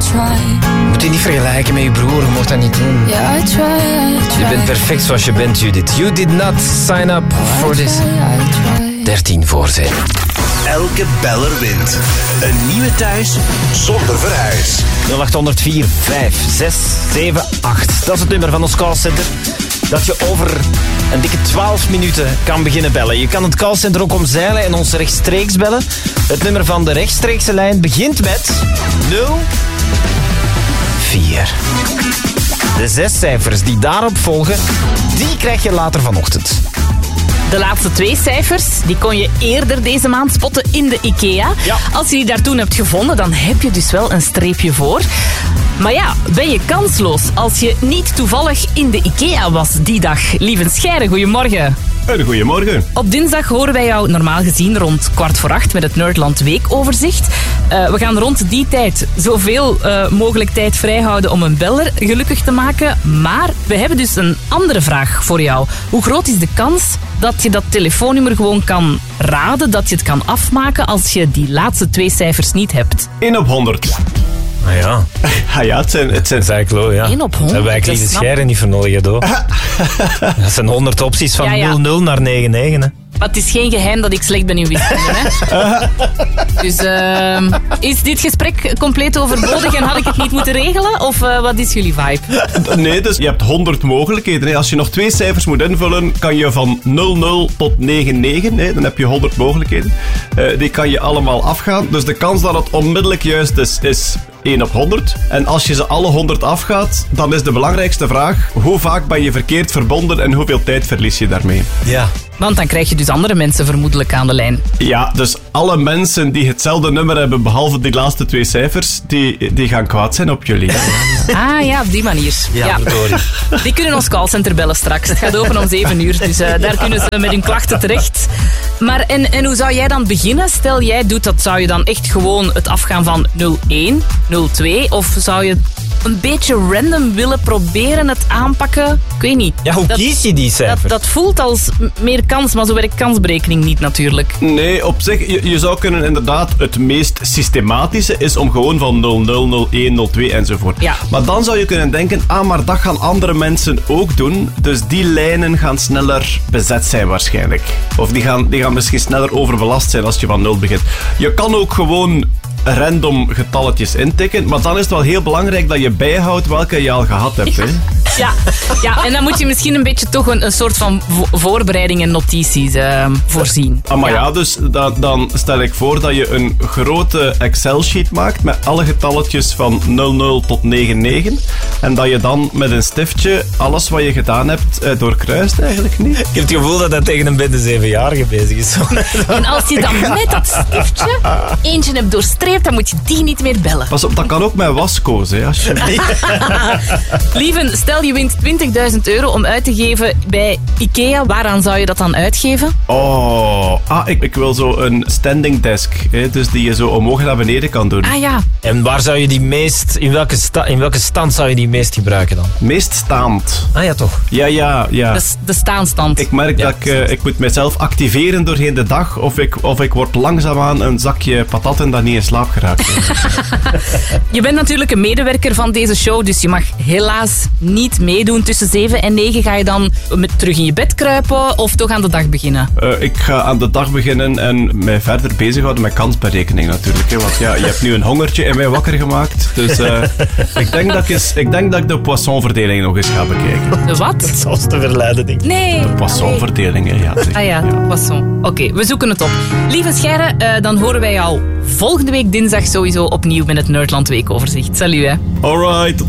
Moet je niet vergelijken met je broer, je mocht dat niet doen. Yeah, I try. Je bent perfect zoals je bent, Judith. You did not sign up for this. 13 voor 7. Elke beller wint. Een nieuwe thuis zonder verhuis. 0804 567 Dat is het nummer van ons callcenter. Dat je over een dikke 12 minuten kan beginnen bellen. Je kan het callcenter ook omzeilen en ons rechtstreeks bellen. Het nummer van de rechtstreekse lijn begint met 04. De 6 cijfers die daarop volgen, die krijg je later vanochtend. De laatste 2 cijfers, die kon je eerder deze maand spotten in de IKEA. Ja. Als je die daar toen hebt gevonden, dan heb je dus wel een streepje voor. Maar ja, ben je kansloos als je niet toevallig in de IKEA was die dag? Lieve Scheire, goedemorgen. Goedemorgen. Op dinsdag horen wij jou normaal gezien rond 7:15 met het Nerdland Weekoverzicht. We gaan rond die tijd zoveel mogelijk tijd vrijhouden om een beller gelukkig te maken. Maar we hebben dus een andere vraag voor jou. Hoe groot is de kans dat je dat telefoonnummer gewoon kan raden, dat je het kan afmaken als je die laatste 2 cijfers niet hebt? 1 op 100. Ah ja. Ah ja, het zijn Zijklo, ja. 1 op 100. En wij Lieve Scheire niet vernodigen, hoor. Dat zijn 100 opties van 00 naar 99. Hè. Maar het is geen geheim dat ik slecht ben in wiskunde, hè? Dus is dit gesprek compleet overbodig en had ik het niet moeten regelen? Of wat is jullie vibe? Nee, dus je hebt 100 mogelijkheden. Hè. Als je nog 2 cijfers moet invullen, kan je van 00 tot 99. Hè. Dan heb je 100 mogelijkheden. Die kan je allemaal afgaan. Dus de kans dat het onmiddellijk juist is 1 op 100. En als je ze alle 100 afgaat, dan is de belangrijkste vraag: hoe vaak ben je verkeerd verbonden en hoeveel tijd verlies je daarmee? Ja. Want dan krijg je dus andere mensen vermoedelijk aan de lijn. Ja, dus alle mensen die hetzelfde nummer hebben, behalve die laatste 2 cijfers, die gaan kwaad zijn op jullie. Ah ja, op die manier. Ja, verdorie. Die kunnen ons callcenter bellen straks. Het gaat open om 7 uur, dus daar kunnen ze met hun klachten terecht. Maar en hoe zou jij dan beginnen? Stel, jij doet dat, zou je dan echt gewoon het afgaan van 01, 02? Of zou je een beetje random willen proberen het aanpakken? Ik weet niet. Ja, hoe kies je die cijfers? Dat voelt als meer kans, maar zo werkt kansberekening niet natuurlijk. Nee, op zich, je zou kunnen inderdaad, het meest systematische is om gewoon van 00, 01, 02 enzovoort. Ja. Maar dan zou je kunnen denken, maar dat gaan andere mensen ook doen, dus die lijnen gaan sneller bezet zijn waarschijnlijk. Of die gaan misschien sneller overbelast zijn als je van 0 begint. Je kan ook gewoon random getalletjes intikken, maar dan is het wel heel belangrijk dat je bijhoudt welke je al gehad hebt. Hè? Ja, en dan moet je misschien een beetje toch een soort van voorbereiding en notities voorzien. Maar ja, dus dan stel ik voor dat je een grote Excel-sheet maakt met alle getalletjes van 00 tot 99 en dat je dan met een stiftje alles wat je gedaan hebt doorkruist eigenlijk niet. Ik heb het gevoel dat dat tegen een bende 7-jarige bezig is. En als je dan met dat stiftje eentje hebt doorstreept, dan moet je die niet meer bellen. Pas op, dat kan ook met wasco's, hè, als je... Lieven, stel je wint €20.000 om uit te geven bij IKEA. Waaraan zou je dat dan uitgeven? Ik wil zo een standing desk, hè, dus die je zo omhoog en naar beneden kan doen. Ah ja. En waar zou je die meest, in welke stand zou je die meest gebruiken dan? Meest staand. Ah ja, toch? Ja. De staanstand. Ik merk dat ik moet mezelf activeren doorheen de dag, of ik word langzaamaan een zakje patatten dat niet in slaap geraakt. Je bent natuurlijk een medewerker van deze show, dus je mag helaas niet meedoen. Tussen 7 en 9 ga je dan terug in je bed kruipen of toch aan de dag beginnen? Ik ga aan de dag beginnen en mij verder bezighouden met kansberekening natuurlijk. Hè, want ja, je hebt nu een hongertje in mij wakker gemaakt. Dus ik denk dat ik de poissonverdeling nog eens ga bekijken. De wat? Dat was te verleiden, denk ik. Nee. De poissonverdeling, hè, ja. Ah ja, poisson. Oké, we zoeken het op. Lieve Scheire, dan horen wij jou volgende week dinsdag sowieso opnieuw met het Nerdland Weekoverzicht. Salut, hè. Alright, tot